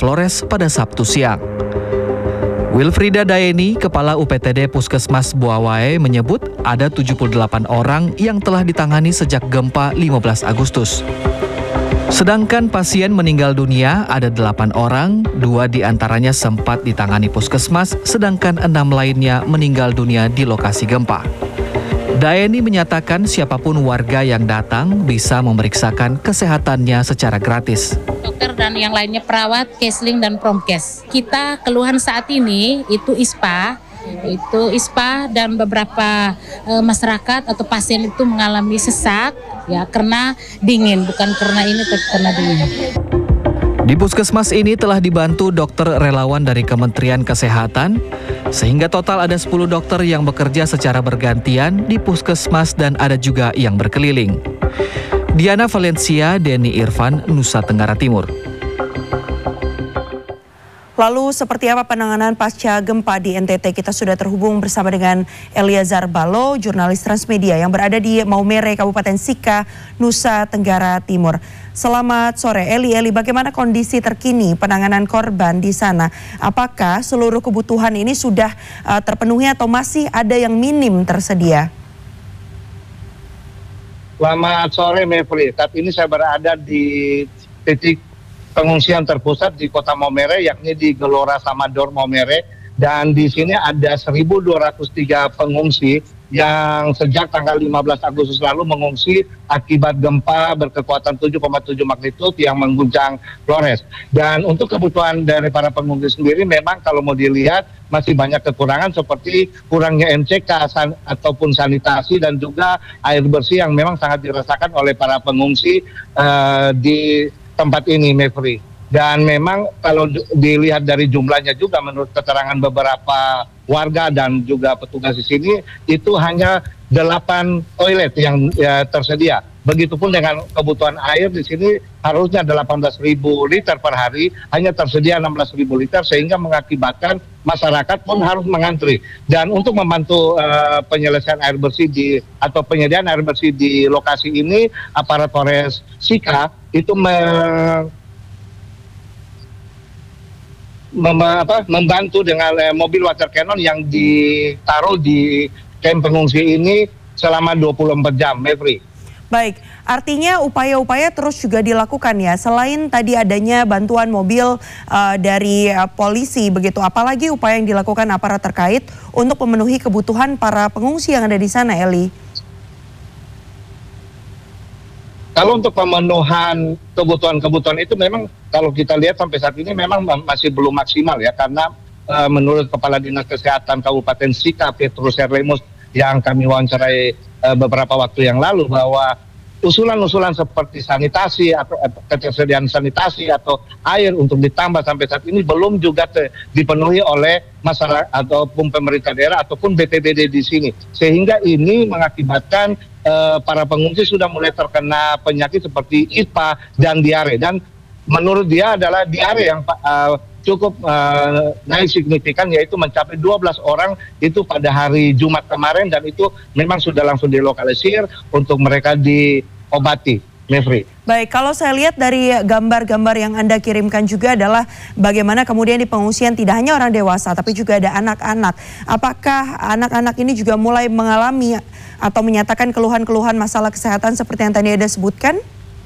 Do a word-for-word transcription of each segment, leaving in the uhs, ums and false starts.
Flores pada Sabtu siang. Wilfrida Daeni, Kepala U P T D Puskesmas Buawae menyebut ada tujuh puluh delapan orang yang telah ditangani sejak gempa lima belas Agustus. Sedangkan pasien meninggal dunia ada delapan orang, dua diantaranya sempat ditangani puskesmas, sedangkan enam lainnya meninggal dunia di lokasi gempa. Daeni menyatakan siapapun warga yang datang bisa memeriksakan kesehatannya secara gratis. Dokter dan yang lainnya perawat, Kesling dan Promkes. Kita keluhan saat ini itu ISPA, itu ISPA dan beberapa e, masyarakat atau pasien itu mengalami sesak ya karena dingin, bukan karena ini tapi karena dingin. Di puskesmas ini telah dibantu dokter relawan dari Kementerian Kesehatan, sehingga total ada sepuluh dokter yang bekerja secara bergantian di puskesmas dan ada juga yang berkeliling. Diana Valencia, Denny Irfan, Nusa Tenggara Timur. Lalu seperti apa penanganan pasca gempa di N T T? Kita sudah terhubung bersama dengan Eliazar Balo, jurnalis Transmedia yang berada di Maumere, Kabupaten Sika, Nusa Tenggara Timur. Selamat sore, Eli. Eli, bagaimana kondisi terkini penanganan korban di sana? Apakah seluruh kebutuhan ini sudah uh, terpenuhi atau masih ada yang minim tersedia? Selamat sore, Mevri. Saat ini saya berada di titik pengungsian terpusat di Kota Maumere, yakni di Gelora Samador Maumere, dan di sini ada seribu dua ratus tiga pengungsi yang sejak tanggal lima belas Agustus lalu mengungsi akibat gempa berkekuatan tujuh koma tujuh magnitudo yang mengguncang Flores. Dan untuk kebutuhan dari para pengungsi sendiri memang kalau mau dilihat masih banyak kekurangan seperti kurangnya M C K san, ataupun sanitasi dan juga air bersih yang memang sangat dirasakan oleh para pengungsi uh, di tempat ini, Mevri. Dan memang kalau dilihat dari jumlahnya juga menurut keterangan beberapa warga dan juga petugas di sini itu hanya delapan toilet yang ya, tersedia. Begitupun dengan kebutuhan air di sini harusnya delapan belas ribu liter per hari, hanya tersedia enam belas ribu liter sehingga mengakibatkan masyarakat pun harus mengantri. Dan untuk membantu uh, penyelesaian air bersih di atau penyediaan air bersih di lokasi ini, aparat Polres Sika itu me, mem, apa, membantu dengan eh, mobil water cannon yang ditaruh di kamp pengungsi ini selama dua puluh empat jam, Mevri. Baik, artinya upaya-upaya terus juga dilakukan ya, selain tadi adanya bantuan mobil uh, dari uh, polisi begitu, apalagi upaya yang dilakukan aparat terkait untuk memenuhi kebutuhan para pengungsi yang ada di sana, Eli? Kalau untuk pemenuhan kebutuhan-kebutuhan itu memang kalau kita lihat sampai saat ini memang masih belum maksimal ya, karena uh, menurut Kepala Dinas Kesehatan Kabupaten Sika, Petrus Herlemus, yang kami wawancarai uh, beberapa waktu yang lalu, bahwa usulan-usulan seperti sanitasi atau uh, ketersediaan sanitasi atau air untuk ditambah sampai saat ini belum juga te, dipenuhi oleh masyarakat ataupun pemerintah daerah ataupun B P B D di sini, sehingga ini mengakibatkan uh, para pengungsi sudah mulai terkena penyakit seperti I P A dan diare. Dan menurut dia adalah diare yang uh, cukup uh, naik signifikan, yaitu mencapai dua belas orang itu pada hari Jumat kemarin, dan itu memang sudah langsung dilokalisir untuk mereka diobati, Mevri. Baik, kalau saya lihat dari gambar-gambar yang Anda kirimkan juga adalah bagaimana kemudian di pengungsian tidak hanya orang dewasa tapi juga ada anak-anak. Apakah anak-anak ini juga mulai mengalami atau menyatakan keluhan-keluhan masalah kesehatan seperti yang tadi Anda sebutkan?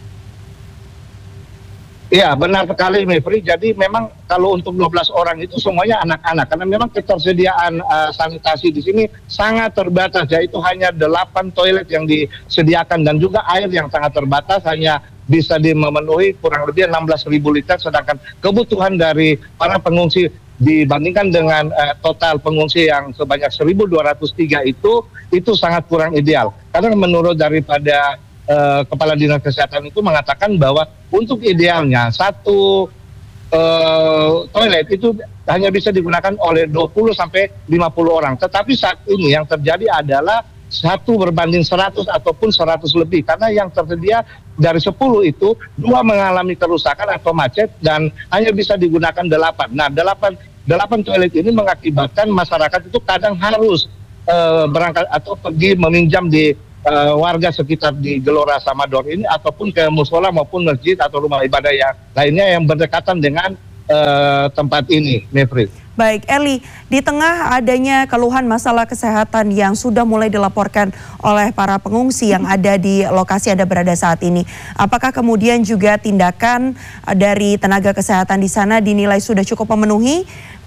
Iya, benar sekali, Mevri. Jadi memang kalau untuk dua belas orang itu semuanya anak-anak, karena memang ketersediaan uh, sanitasi di sini sangat terbatas, yaitu hanya delapan toilet yang disediakan dan juga air yang sangat terbatas, hanya bisa memenuhi kurang lebih enam belas ribu liter, sedangkan kebutuhan dari para pengungsi dibandingkan dengan uh, total pengungsi yang sebanyak seribu dua ratus tiga itu, itu sangat kurang ideal. Karena menurut daripada Uh, Kepala Dinas Kesehatan itu mengatakan bahwa untuk idealnya satu uh, toilet itu hanya bisa digunakan oleh dua puluh sampai lima puluh orang. Tetapi saat ini yang terjadi adalah satu berbanding seratus ataupun seratus lebih, karena yang tersedia dari sepuluh itu dua mengalami kerusakan atau macet dan hanya bisa digunakan delapan. Nah, delapan delapan toilet ini mengakibatkan masyarakat itu kadang harus uh, berangkat atau pergi meminjam di Uh, warga sekitar di Gelora Samador ini ataupun ke musola maupun masjid atau rumah ibadah yang lainnya yang berdekatan dengan uh, tempat ini, Mevri. Baik, Eli, di tengah adanya keluhan masalah kesehatan yang sudah mulai dilaporkan oleh para pengungsi yang ada di lokasi Anda berada saat ini, apakah kemudian juga tindakan dari tenaga kesehatan di sana dinilai sudah cukup memenuhi?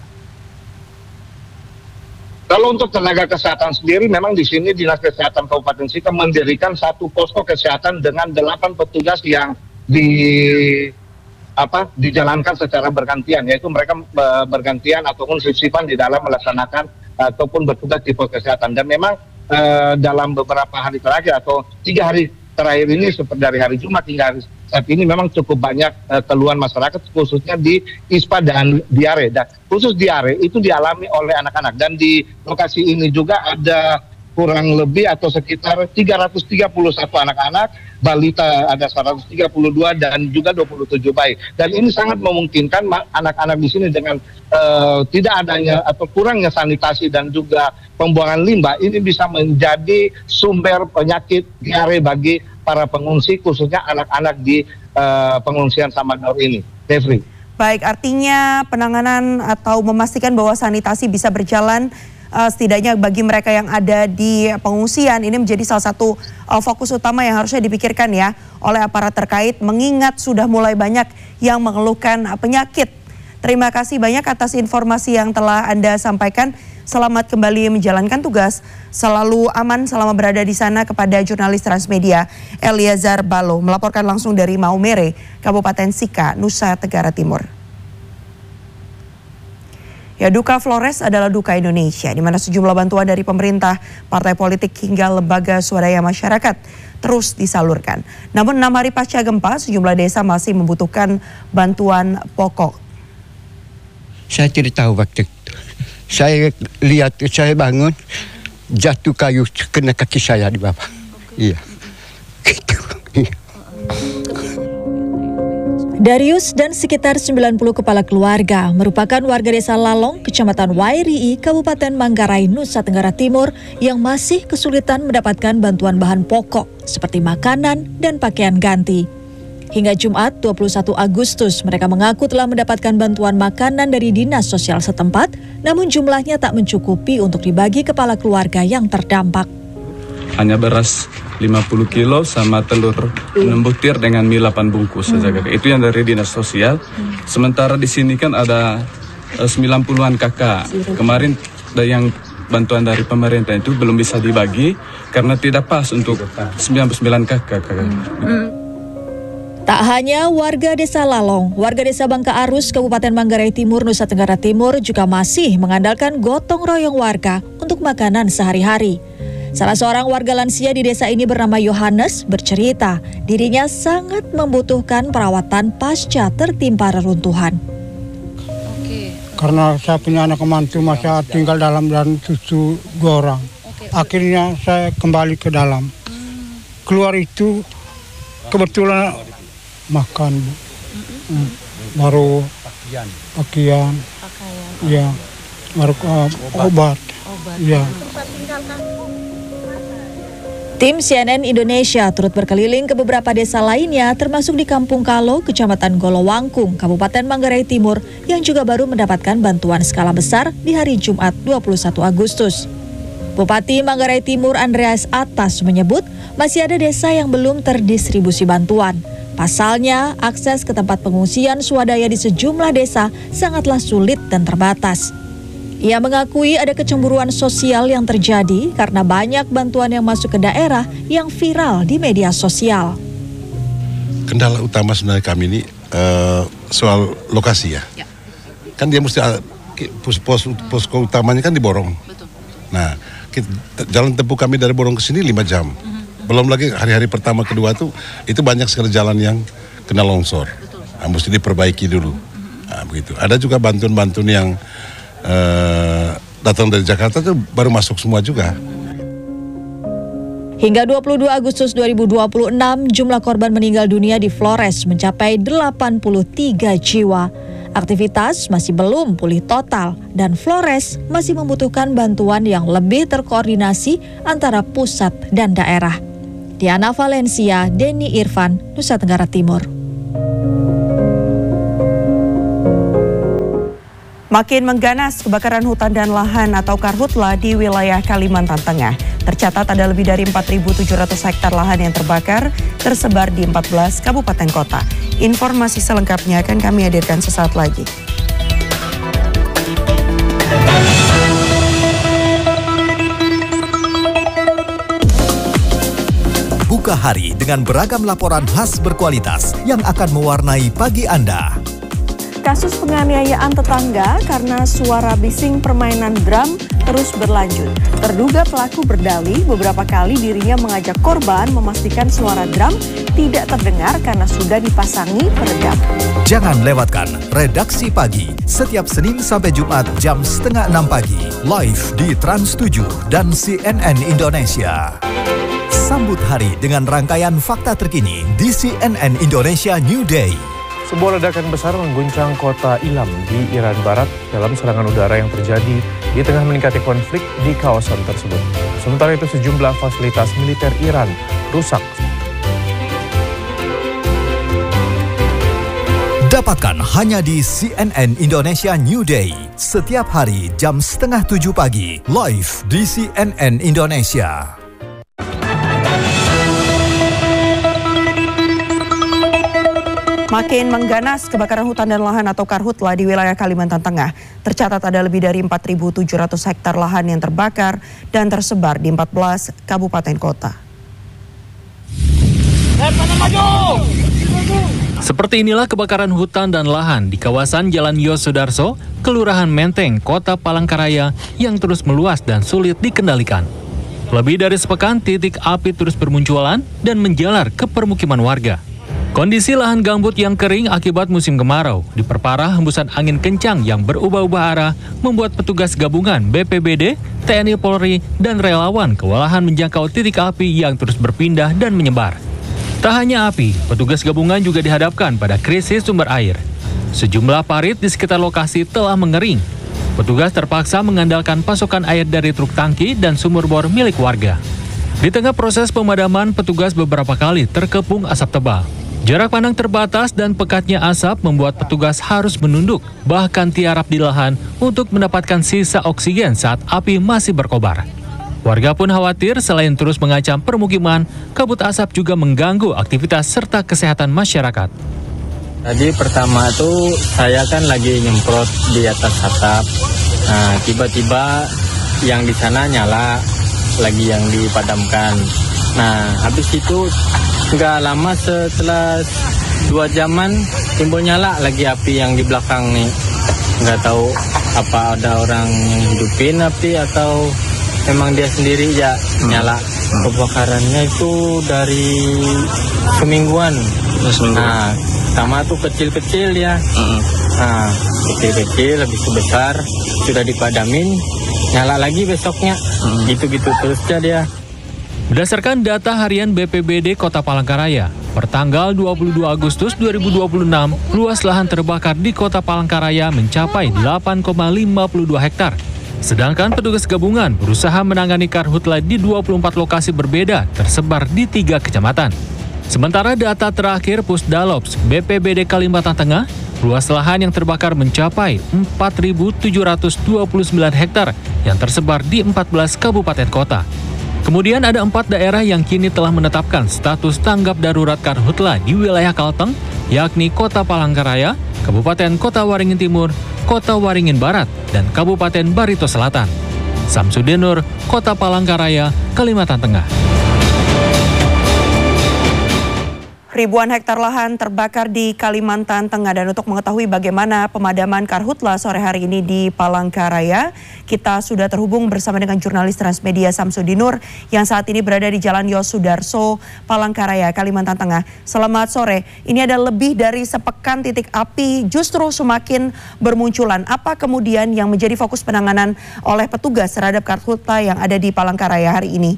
Kalau untuk tenaga kesehatan sendiri, memang di sini Dinas Kesehatan Kabupaten Sika mendirikan satu posko kesehatan dengan delapan petugas yang di apa dijalankan secara bergantian, yaitu mereka bergantian ataupun shift-shiftan di dalam melaksanakan ataupun bertugas di pos kesehatan. Dan memang eh, dalam beberapa hari terakhir atau tiga hari terakhir ini, seperti dari hari Jumat hingga hari saat ini, memang cukup banyak uh, keluhan masyarakat khususnya di ispa dan diare. Dan khusus diare itu dialami oleh anak-anak, dan di lokasi ini juga ada kurang lebih atau sekitar tiga ratus tiga puluh satu anak-anak, balita ada seratus tiga puluh dua dan juga dua puluh tujuh bayi. Dan ini sangat memungkinkan anak-anak di sini dengan uh, tidak adanya atau kurangnya sanitasi dan juga pembuangan limbah, ini bisa menjadi sumber penyakit diare bagi para pengungsi, khususnya anak-anak di uh, pengungsian Samador ini. Devri. Baik, artinya penanganan atau memastikan bahwa sanitasi bisa berjalan uh, setidaknya bagi mereka yang ada di pengungsian ini menjadi salah satu uh, fokus utama yang harusnya dipikirkan ya oleh aparat terkait, mengingat sudah mulai banyak yang mengeluhkan uh, penyakit. Terima kasih banyak atas informasi yang telah Anda sampaikan. Selamat kembali menjalankan tugas. Selalu aman selama berada di sana kepada jurnalis Transmedia Eliazar Balo melaporkan langsung dari Maumere, Kabupaten Sika, Nusa Tenggara Timur. Ya, duka Flores adalah duka Indonesia, di mana sejumlah bantuan dari pemerintah, partai politik hingga lembaga swadaya masyarakat terus disalurkan. Namun enam hari pasca gempa, sejumlah desa masih membutuhkan bantuan pokok. Saya tidak tahu waktu itu. Saya lihat, saya bangun, jatuh kayu kena kaki saya di bawah. Iya. Gitu. Iya. Darius dan sekitar sembilan puluh kepala keluarga merupakan warga desa Lalong, Kecamatan Wairii, Kabupaten Manggarai, Nusa Tenggara Timur yang masih kesulitan mendapatkan bantuan bahan pokok seperti makanan dan pakaian ganti. Hingga Jumat dua puluh satu Agustus mereka mengaku telah mendapatkan bantuan makanan dari dinas sosial setempat, namun jumlahnya tak mencukupi untuk dibagi kepala keluarga yang terdampak. Hanya beras lima puluh kilo sama telur enam butir dengan mie delapan bungkus saja. Hmm. Itu yang dari dinas sosial. Hmm. Sementara di sini kan ada sembilan puluhan kakak. Kemarin yang bantuan dari pemerintah itu belum bisa dibagi karena tidak pas untuk sembilan puluh sembilan kakak. Hmm. Tak hanya warga desa Lalong, warga desa Bangka Arus, Kabupaten Manggarai Timur, Nusa Tenggara Timur juga masih mengandalkan gotong royong warga untuk makanan sehari-hari. Salah seorang warga lansia di desa ini bernama Yohanes bercerita, dirinya sangat membutuhkan perawatan pasca tertimpa reruntuhan. Oke. Karena saya punya anak mantu masih tinggal dalam dan cucu dua orang. Oke. Akhirnya saya kembali ke dalam. Hmm. Keluar itu kebetulan makan, mm-hmm. baru pakaian, pakaian, ya, baru uh, obat, obat, ya. Tim C N N Indonesia turut berkeliling ke beberapa desa lainnya, termasuk di Kampung Kalo, Kecamatan Golowangkung, Kabupaten Manggarai Timur, yang juga baru mendapatkan bantuan skala besar di hari Jumat dua puluh satu Agustus. Bupati Manggarai Timur Andreas Atas menyebut masih ada desa yang belum terdistribusi bantuan. Pasalnya, akses ke tempat pengungsian swadaya di sejumlah desa sangatlah sulit dan terbatas. Ia mengakui ada kecemburuan sosial yang terjadi karena banyak bantuan yang masuk ke daerah yang viral di media sosial. Kendala utama sebenarnya kami ini uh, soal lokasi ya. ya. Kan dia mesti uh, pos, pos, posko utamanya kan di Borong. Betul. Nah, kita, jalan tempuh kami dari Borong ke sini lima jam. Mm-hmm. Belum lagi hari-hari pertama kedua tuh itu banyak sekali jalan yang kena longsor. Nah, mesti diperbaiki dulu. Nah, begitu. Ada juga bantuan-bantuan yang uh, datang dari Jakarta tuh baru masuk semua juga. Hingga dua puluh dua Agustus dua ribu dua puluh enam, jumlah korban meninggal dunia di Flores mencapai delapan puluh tiga jiwa. Aktivitas masih belum pulih total dan Flores masih membutuhkan bantuan yang lebih terkoordinasi antara pusat dan daerah. Diana Valencia, Denny Irfan, Nusa Tenggara Timur. Makin mengganas kebakaran hutan dan lahan atau karhutla di wilayah Kalimantan Tengah. Tercatat ada lebih dari empat ribu tujuh ratus hektar lahan yang terbakar tersebar di empat belas kabupaten kota. Informasi selengkapnya akan kami hadirkan sesaat lagi. Buka hari dengan beragam laporan khas berkualitas yang akan mewarnai pagi Anda. Kasus penganiayaan tetangga karena suara bising permainan drum terus berlanjut. Terduga pelaku berdalih beberapa kali dirinya mengajak korban memastikan suara drum tidak terdengar karena sudah dipasangi peredam. Jangan lewatkan Redaksi Pagi setiap Senin sampai Jumat jam setengah enam pagi live di Trans tujuh dan C N N Indonesia. Sambut hari dengan rangkaian fakta terkini di C N N Indonesia New Day. Sebuah ledakan besar mengguncang kota Ilam di Iran Barat dalam serangan udara yang terjadi di tengah meningkatnya konflik di kawasan tersebut. Sementara itu sejumlah fasilitas militer Iran rusak. Dapatkan hanya di C N N Indonesia New Day setiap hari jam setengah tujuh pagi live di C N N Indonesia. Makin mengganas kebakaran hutan dan lahan atau karhutla di wilayah Kalimantan Tengah. Tercatat ada lebih dari empat ribu tujuh ratus hektar lahan yang terbakar dan tersebar di empat belas kabupaten kota. Seperti inilah kebakaran hutan dan lahan di kawasan Jalan Yosudarso, Kelurahan Menteng, Kota Palangkaraya yang terus meluas dan sulit dikendalikan. Lebih dari sepekan titik api terus bermunculan dan menjalar ke permukiman warga. Kondisi lahan gambut yang kering akibat musim kemarau diperparah hembusan angin kencang yang berubah-ubah arah membuat petugas gabungan B P B D, T N I Polri, dan relawan kewalahan menjangkau titik api yang terus berpindah dan menyebar. Tak hanya api, petugas gabungan juga dihadapkan pada krisis sumber air. Sejumlah parit di sekitar lokasi telah mengering. Petugas terpaksa mengandalkan pasokan air dari truk tangki dan sumur bor milik warga. Di tengah proses pemadaman, petugas beberapa kali terkepung asap tebal. Jarak pandang terbatas dan pekatnya asap membuat petugas harus menunduk, bahkan tiarap di lahan untuk mendapatkan sisa oksigen saat api masih berkobar. Warga pun khawatir selain terus mengancam permukiman, kabut asap juga mengganggu aktivitas serta kesehatan masyarakat. Tadi pertama tuh saya kan lagi nyemprot di atas atap, nah tiba-tiba yang di sana nyala, lagi yang dipadamkan. Nah habis itu nggak lama setelah dua jaman timbul nyala lagi api yang di belakang nih. Nggak tahu apa ada orang yang hidupin api atau memang dia sendiri ya nyala. Kebakarannya itu dari semingguan. Nah sama tuh kecil-kecil ya. Nah kecil-kecil lebih besar sudah dipadamin nyala lagi besoknya. Gitu-gitu terusnya dia. Berdasarkan data harian B P B D Kota Palangkaraya, per tanggal dua puluh dua Agustus dua ribu dua puluh enam, luas lahan terbakar di Kota Palangkaraya mencapai delapan koma lima puluh dua hektar. Sedangkan petugas gabungan berusaha menangani karhutla di dua puluh empat lokasi berbeda tersebar di tiga kecamatan. Sementara data terakhir Pusdalops B P B D Kalimantan Tengah, luas lahan yang terbakar mencapai empat ribu tujuh ratus dua puluh sembilan hektar yang tersebar di empat belas kabupaten kota. Kemudian ada empat daerah yang kini telah menetapkan status tanggap darurat karhutla di wilayah Kalteng, yakni Kota Palangkaraya, Kabupaten Kota Waringin Timur, Kota Waringin Barat, dan Kabupaten Barito Selatan. Samsudin Nur, Kota Palangkaraya, Kalimantan Tengah. Ribuan hektar lahan terbakar di Kalimantan Tengah, dan untuk mengetahui bagaimana pemadaman karhutla sore hari ini di Palangkaraya, kita sudah terhubung bersama dengan jurnalis Transmedia Samsudin Nur yang saat ini berada di Jalan Yosudarso, Palangkaraya, Kalimantan Tengah. Selamat sore. Ini ada lebih dari sepekan titik api justru semakin bermunculan. Apa kemudian yang menjadi fokus penanganan oleh petugas terhadap karhutla yang ada di Palangkaraya hari ini?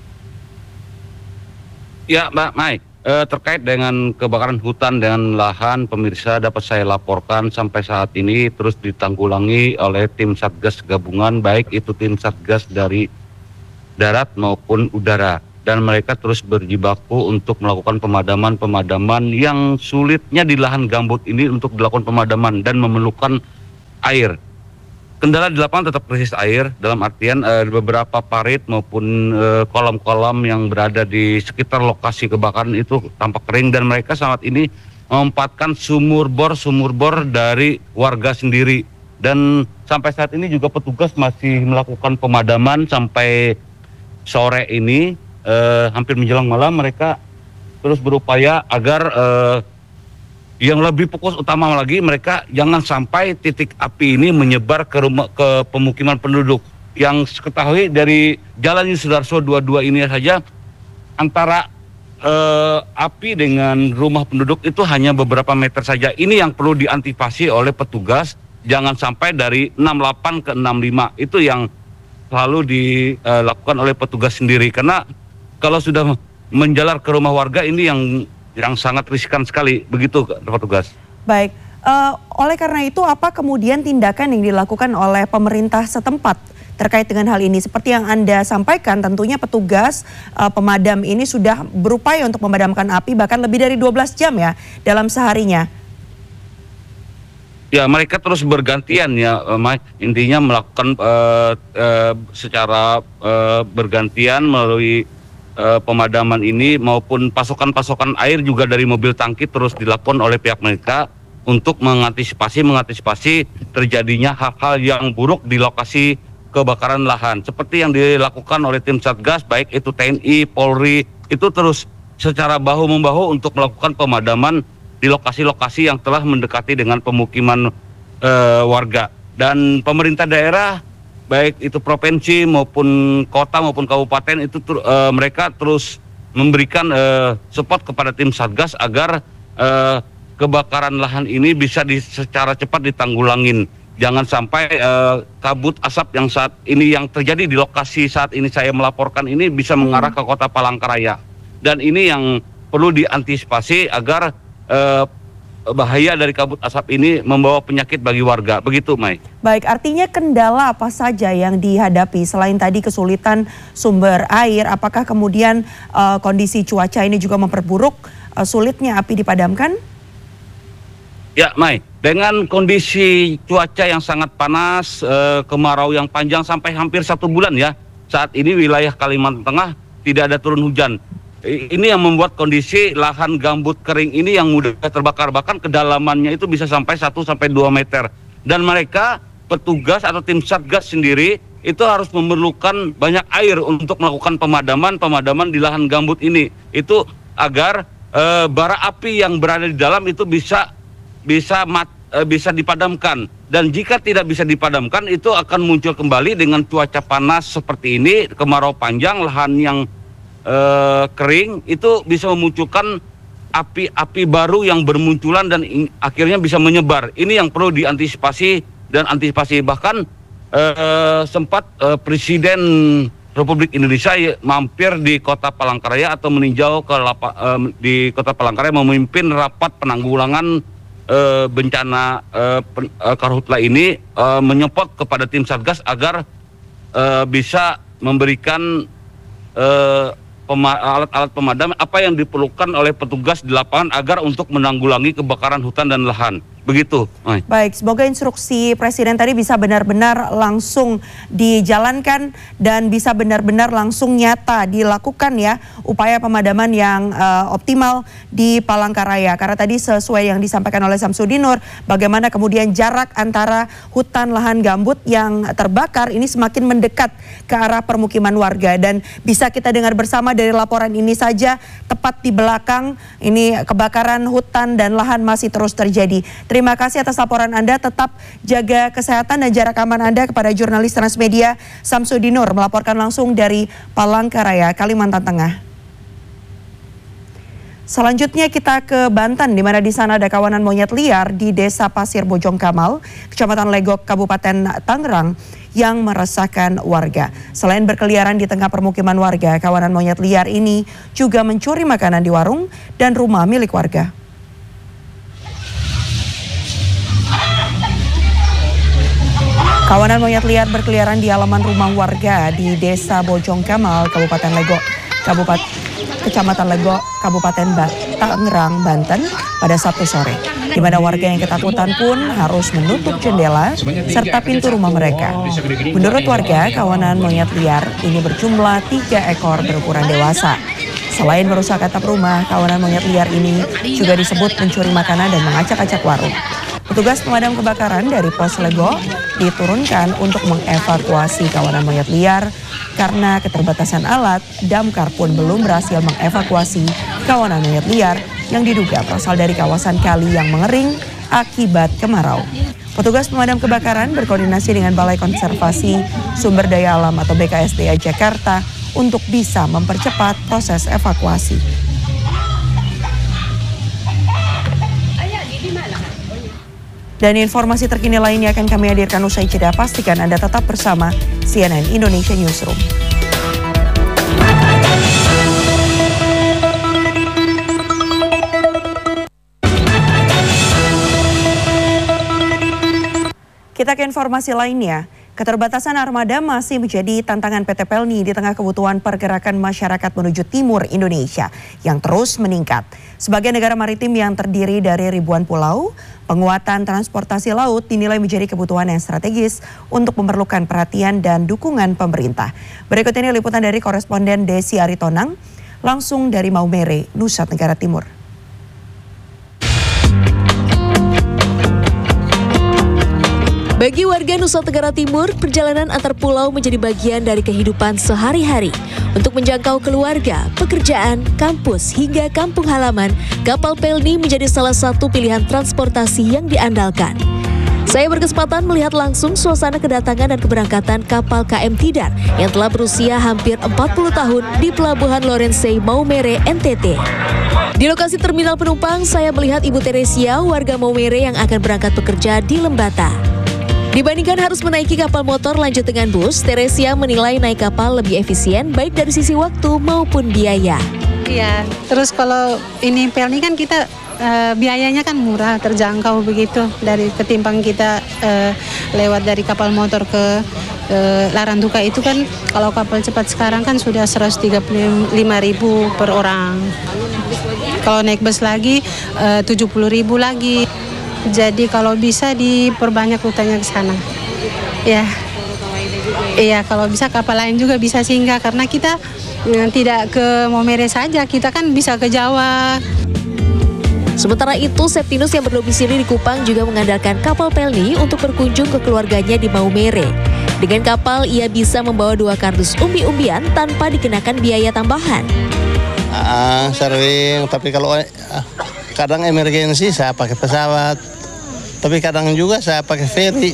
Ya, Mbak Mai. Eh, terkait dengan kebakaran hutan dan lahan, pemirsa dapat saya laporkan sampai saat ini terus ditanggulangi oleh tim Satgas gabungan, baik itu tim Satgas dari darat maupun udara. Dan mereka terus berjibaku untuk melakukan pemadaman-pemadaman yang sulitnya di lahan gambut ini untuk dilakukan pemadaman dan memerlukan air. kendala di lapangan tetap krisis air, dalam artian uh, beberapa parit maupun uh, kolam-kolam yang berada di sekitar lokasi kebakaran itu tampak kering, dan mereka saat ini memanfaatkan sumur bor sumur bor dari warga sendiri. Dan sampai saat ini juga petugas masih melakukan pemadaman sampai sore ini, uh, hampir menjelang malam. Mereka terus berupaya agar uh, yang lebih fokus utama lagi, mereka jangan sampai titik api ini menyebar ke rumah, ke pemukiman penduduk. Yang ketahui dari Jalan Sudarso dua puluh dua ini saja, antara eh, api dengan rumah penduduk itu hanya beberapa meter saja. Ini yang perlu diantisipasi oleh petugas, jangan sampai dari enam puluh delapan ke enam puluh lima, itu yang selalu dilakukan oleh petugas sendiri. Karena kalau sudah menjalar ke rumah warga, ini yang yang sangat riskan sekali, begitu petugas. Baik, uh, oleh karena itu apa kemudian tindakan yang dilakukan oleh pemerintah setempat terkait dengan hal ini? Seperti yang Anda sampaikan, tentunya petugas uh, pemadam ini sudah berupaya untuk memadamkan api bahkan lebih dari dua belas jam ya dalam seharinya. Ya, mereka terus bergantian ya, intinya melakukan uh, uh, secara uh, bergantian melalui Uh, pemadaman ini, maupun pasokan-pasokan air juga dari mobil tangki terus dilakukan oleh pihak mereka untuk mengantisipasi mengantisipasi terjadinya hal-hal yang buruk di lokasi kebakaran lahan. Seperti yang dilakukan oleh tim Satgas, baik itu T N I, Polri, itu terus secara bahu-membahu untuk melakukan pemadaman di lokasi-lokasi yang telah mendekati dengan pemukiman uh, warga. Dan pemerintah daerah, baik itu provinsi maupun kota maupun kabupaten, itu uh, mereka terus memberikan uh, support kepada tim Satgas agar uh, kebakaran lahan ini bisa di, secara cepat ditanggulangin. Jangan sampai uh, kabut asap yang saat ini yang terjadi di lokasi saat ini saya melaporkan ini bisa mengarah ke kota Palangkaraya. Dan ini yang perlu diantisipasi agar uh, bahaya dari kabut asap ini membawa penyakit bagi warga. Begitu, Mai. Baik, artinya kendala apa saja yang dihadapi selain tadi kesulitan sumber air? Apakah kemudian uh, kondisi cuaca ini juga memperburuk uh, sulitnya api dipadamkan? Ya, Mai. Dengan kondisi cuaca yang sangat panas, uh, kemarau yang panjang sampai hampir satu bulan ya, saat ini wilayah Kalimantan Tengah tidak ada turun hujan. Ini yang membuat kondisi lahan gambut kering ini yang mudah terbakar, bahkan kedalamannya itu bisa sampai satu sampai dua meter. Dan mereka, petugas atau tim Satgas sendiri, itu harus memerlukan banyak air untuk melakukan pemadaman-pemadaman di lahan gambut ini. Itu agar e, bara api yang berada di dalam itu bisa bisa mat, e, bisa dipadamkan. Dan jika tidak bisa dipadamkan, itu akan muncul kembali dengan cuaca panas seperti ini, kemarau panjang, lahan yang Uh, kering, itu bisa memunculkan api-api baru yang bermunculan dan akhirnya bisa menyebar. Ini yang perlu diantisipasi dan antisipasi. Bahkan uh, sempat uh, Presiden Republik Indonesia mampir di kota Palangkaraya atau meninjau ke lapa, uh, di kota Palangkaraya, memimpin rapat penanggulangan uh, bencana uh, pen, uh, karhutla ini, uh, menyempot kepada tim Satgas agar uh, bisa memberikan uh, alat-alat pemadam apa yang diperlukan oleh petugas di lapangan agar untuk menanggulangi kebakaran hutan dan lahan. Begitu. Ay. Baik, semoga instruksi Presiden tadi bisa benar-benar langsung dijalankan dan bisa benar-benar langsung nyata dilakukan ya upaya pemadaman yang uh, optimal di Palangkaraya. Karena tadi sesuai yang disampaikan oleh Samsudinur, bagaimana kemudian jarak antara hutan lahan gambut yang terbakar ini semakin mendekat ke arah permukiman warga. Dan bisa kita dengar bersama dari laporan ini saja, tepat di belakang ini kebakaran hutan dan lahan masih terus terjadi. Terima kasih atas laporan Anda, tetap jaga kesehatan dan jarak aman Anda. Kepada jurnalis Transmedia Samsudinur melaporkan langsung dari Palangkaraya, Kalimantan Tengah. Selanjutnya kita ke Banten, di mana di sana ada kawanan monyet liar di Desa Pasir Bojong Kamal, Kecamatan Legok, Kabupaten Tangerang, yang meresahkan warga. Selain berkeliaran di tengah permukiman warga, kawanan monyet liar ini juga mencuri makanan di warung dan rumah milik warga. Kawanan monyet liar berkeliaran di halaman rumah warga di Desa Bojong Kamal, Kabupaten Legok, Kabupaten Kecamatan Lego, Kabupaten ba Tangerang, Banten pada Sabtu sore, di mana warga yang ketakutan pun harus menutup jendela serta pintu rumah mereka. Menurut warga, kawanan monyet liar ini berjumlah tiga ekor berukuran dewasa. Selain merusak atap rumah, kawanan monyet liar ini juga disebut mencuri makanan dan mengacak-acak warung. Petugas pemadam kebakaran dari Pos Lego diturunkan untuk mengevakuasi kawanan monyet liar karena keterbatasan alat. Damkar pun belum berhasil mengevakuasi kawanan monyet liar yang diduga berasal dari kawasan kali yang mengering akibat kemarau. Petugas pemadam kebakaran berkoordinasi dengan Balai Konservasi Sumber Daya Alam atau B K S D A Jakarta untuk bisa mempercepat proses evakuasi. Dan informasi terkini lainnya akan kami hadirkan usai jeda. Pastikan Anda tetap bersama C N N Indonesia Newsroom. Kita ke informasi lainnya. Keterbatasan armada masih menjadi tantangan P T Pelni di tengah kebutuhan pergerakan masyarakat menuju timur Indonesia yang terus meningkat. Sebagai negara maritim yang terdiri dari ribuan pulau, penguatan transportasi laut dinilai menjadi kebutuhan yang strategis untuk memerlukan perhatian dan dukungan pemerintah. Berikut ini liputan dari koresponden Desi Aritonang, langsung dari Maumere, Nusa Tenggara Timur. Bagi warga Nusa Tenggara Timur, perjalanan antar pulau menjadi bagian dari kehidupan sehari-hari. Untuk menjangkau keluarga, pekerjaan, kampus, hingga kampung halaman, kapal Pelni menjadi salah satu pilihan transportasi yang diandalkan. Saya berkesempatan melihat langsung suasana kedatangan dan keberangkatan kapal K M Tidar yang telah berusia hampir empat puluh tahun di Pelabuhan Lorensei, Maumere, N T T. Di lokasi terminal penumpang, saya melihat Ibu Teresia, warga Maumere yang akan berangkat bekerja di Lembata. Dibandingkan harus menaiki kapal motor lanjut dengan bus, Teresia menilai naik kapal lebih efisien baik dari sisi waktu maupun biaya. Iya, terus kalau ini Pelni kan kita uh, biayanya kan murah, terjangkau begitu dari ketimbang kita uh, lewat dari kapal motor ke uh, Larantuka itu kan kalau kapal cepat sekarang kan sudah seratus tiga puluh lima ribu per orang. Kalau naik bus lagi uh, tujuh puluh ribu lagi. Jadi kalau bisa diperbanyak rutenya ke sana. Ya. Iya, kalau bisa kapal lain juga bisa singgah karena kita mm, tidak ke Maumere saja, kita kan bisa ke Jawa. Sementara itu, Septinus yang berdomisili di Kupang juga mengandalkan kapal Pelni untuk berkunjung ke keluarganya di Maumere. Dengan kapal, ia bisa membawa dua kardus umbi-umbian tanpa dikenakan biaya tambahan. Ah, sering, tapi kalau uh, kadang emergensi saya pakai pesawat. Tapi kadang juga saya pakai ferry.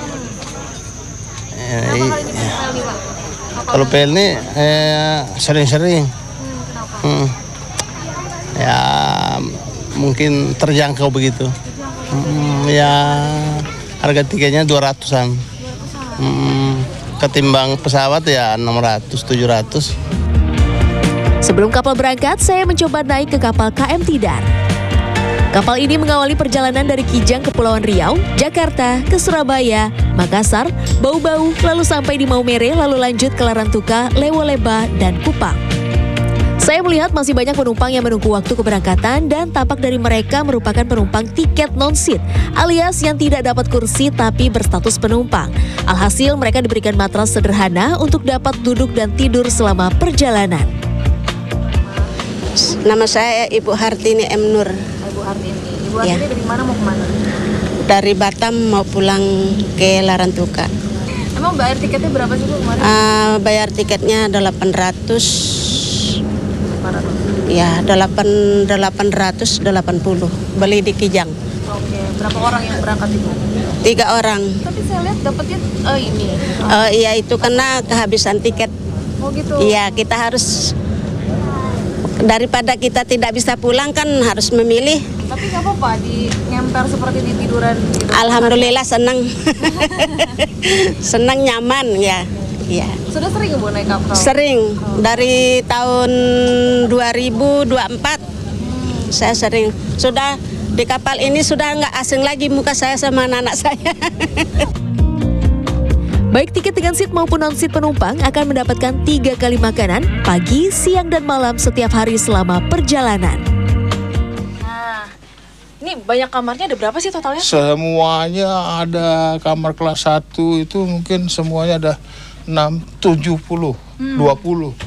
Eh, kalau Pelni eh, sering-sering. Hmm. Ya mungkin terjangkau begitu. Hmm, ya harga tiketnya dua ratusan. Hmm, ketimbang pesawat ya enam ratus tujuh ratus. Sebelum kapal berangkat, saya mencoba naik ke kapal K M Tidar. Kapal ini mengawali perjalanan dari Kijang, Kepulauan Riau, Jakarta, ke Surabaya, Makassar, Bau-Bau, lalu sampai di Maumere, lalu lanjut ke Larantuka, Lewoleba, dan Kupang. Saya melihat masih banyak penumpang yang menunggu waktu keberangkatan dan tampak dari mereka merupakan penumpang tiket non-seat, alias yang tidak dapat kursi tapi berstatus penumpang. Alhasil mereka diberikan matras sederhana untuk dapat duduk dan tidur selama perjalanan. Nama saya Ibu Hartini M. Nur. Ibu Hartini, Ibu Hartini ya. Dari mana mau kemana? Dari Batam mau pulang ke Larantuka. Emang bayar tiketnya berapa sih Bu kemarin? Uh, bayar tiketnya delapan ratus. Ya, delapan ratus delapan puluh. Beli di Kijang. Oke, berapa orang yang berangkat itu? Tiga orang. Tapi saya lihat dapetnya uh, ini. Uh, iya itu karena kehabisan tiket. Oh gitu. Iya, kita harus daripada kita tidak bisa pulang kan harus memilih. Tapi nggak apa-apa di ngemper seperti di tiduran gitu. Alhamdulillah senang. Senang nyaman ya. Ya. Sudah sering Bu naik kapal? Sering. Oh. Dari tahun dua ribu dua puluh empat hmm. saya sering. Sudah di kapal ini sudah nggak asing lagi muka saya sama anak-anak saya. Baik tiket dengan seat maupun non-seat penumpang akan mendapatkan tiga kali makanan pagi, siang, dan malam setiap hari selama perjalanan. Nah, ini banyak kamarnya, ada berapa sih totalnya? Semuanya ada kamar kelas satu itu mungkin semuanya ada enam, tujuh puluh, hmm. dua puluh,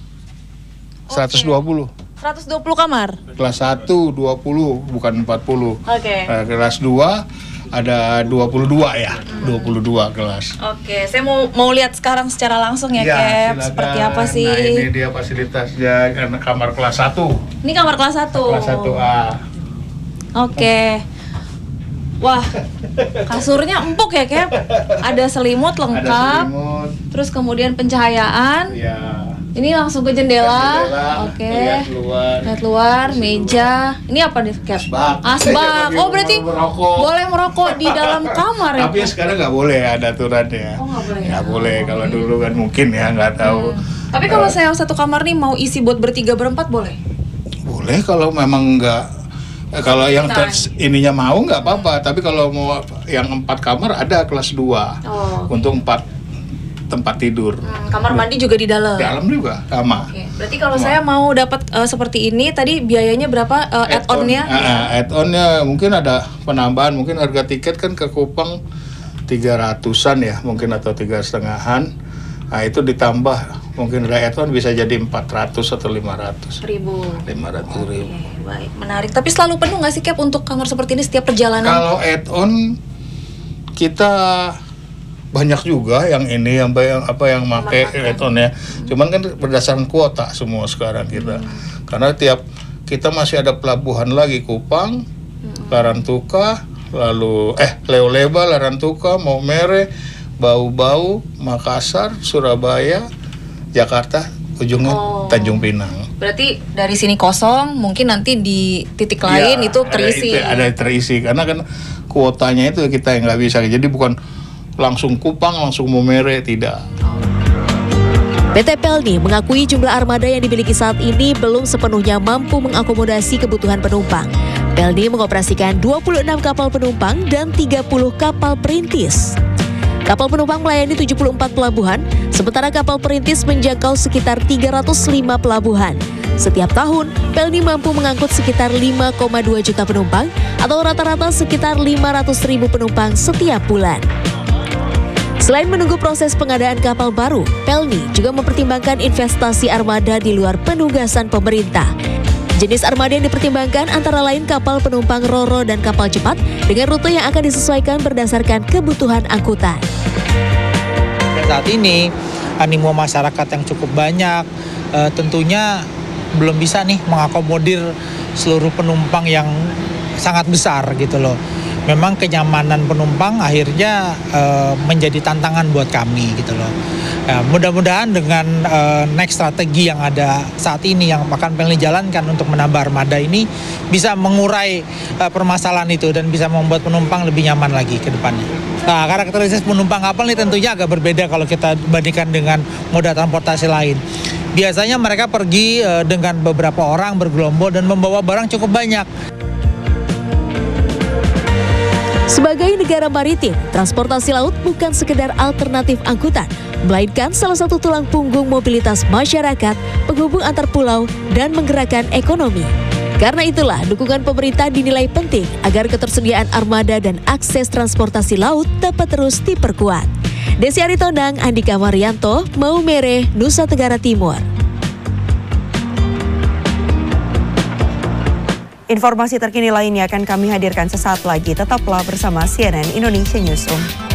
seratus dua puluh. seratus dua puluh kamar? Kelas satu dua puluh, bukan empat puluh. Oke. Okay. Uh, kelas dua ada dua puluh dua ya, hmm. dua puluh dua kelas. Oke, saya mau mau lihat sekarang secara langsung ya, ya Cap. Seperti apa sih? Nah, ini dia fasilitasnya, karena kamar kelas satu. Ini kamar kelas satu. Kelas satu A. Oke. Wah, kasurnya empuk ya, Cap. Ada selimut lengkap. Ada selimut. Terus kemudian pencahayaan. Ya. Ini langsung ke jendela. Oke. Lihat luar. Lihat luar, meja. Ini apa nih, Cap? Asbak. Asbak. Oh, berarti merokok. boleh merokok di dalam kamar ya? Tapi sekarang nggak boleh, ada aturannya. Oh, nggak boleh. Nggak boleh. Kalau dulu kan mungkin ya, nggak tahu. Hmm. Tapi kalau saya satu kamar nih mau isi buat bertiga berempat boleh? Boleh kalau memang nggak. Kalau yang tes, ininya mau nggak apa-apa. Tapi kalau mau yang empat kamar ada kelas dua. Oh. Untuk empat tempat tidur. Hmm, kamar mandi juga di dalam. Di dalam juga sama. Oke. Berarti kalau sama. Saya mau dapat uh, seperti ini, tadi biayanya berapa uh, add-on-nya? Uh, add-on-nya mungkin ada penambahan, mungkin harga tiket kan ke Kupang tiga ratusan ya, mungkin atau tiga setengahan. Nah itu ditambah mungkin ada add-on bisa jadi empat ratus atau lima ratus ribu. lima ratus ribu. Baik, menarik. Tapi selalu penuh nggak sih, Cap, untuk kamar seperti ini setiap perjalanan? Kalau add-on kita banyak juga yang ini yang yang apa yang pakai add-on ya. Cuman kan berdasarkan kuota semua sekarang kita. Hmm. Karena tiap kita masih ada pelabuhan lagi Kupang, hmm. Larantuka, lalu eh Leoleba, Larantuka, Maumere, Bau-Bau, Makassar, Surabaya, Jakarta, ujungnya oh. Tanjung Pinang. Berarti dari sini kosong, mungkin nanti di titik lain ya, itu terisi. Ada, ada terisi karena kan kuotanya itu kita yang nggak bisa. Jadi bukan langsung Kupang, langsung Maumere, tidak. P T Pelni mengakui jumlah armada yang dimiliki saat ini belum sepenuhnya mampu mengakomodasi kebutuhan penumpang. Pelni mengoperasikan dua puluh enam kapal penumpang dan tiga puluh kapal perintis. Kapal penumpang melayani tujuh puluh empat pelabuhan, sementara kapal perintis menjangkau sekitar tiga ratus lima pelabuhan. Setiap tahun, Pelni mampu mengangkut sekitar lima koma dua juta penumpang atau rata-rata sekitar lima ratus ribu penumpang setiap bulan. Selain menunggu proses pengadaan kapal baru, Pelni juga mempertimbangkan investasi armada di luar penugasan pemerintah. Jenis armada yang dipertimbangkan antara lain kapal penumpang Ro-Ro dan kapal cepat dengan rute yang akan disesuaikan berdasarkan kebutuhan angkutan. Saat ini animo masyarakat yang cukup banyak, e, tentunya belum bisa nih mengakomodir seluruh penumpang yang sangat besar gitu loh. Memang kenyamanan penumpang akhirnya e, menjadi tantangan buat kami gitu loh. Ya, mudah-mudahan dengan e, next strategi yang ada saat ini yang akan Pelni jalankan untuk menambah armada ini bisa mengurai e, permasalahan itu dan bisa membuat penumpang lebih nyaman lagi ke depannya. Nah, karakteristik penumpang kapal ini tentunya agak berbeda kalau kita bandingkan dengan moda transportasi lain. Biasanya mereka pergi e, dengan beberapa orang bergerombol dan membawa barang cukup banyak. Sebagai negara maritim, transportasi laut bukan sekedar alternatif angkutan, melainkan salah satu tulang punggung mobilitas masyarakat, penghubung antar pulau, dan menggerakkan ekonomi. Karena itulah, dukungan pemerintah dinilai penting agar ketersediaan armada dan akses transportasi laut dapat terus diperkuat. Desi Aritonang, Andika Marianto, Maumere, Nusa Tenggara Timur. Informasi terkini lainnya akan kami hadirkan sesaat lagi. Tetaplah bersama C N N Indonesia Newsroom.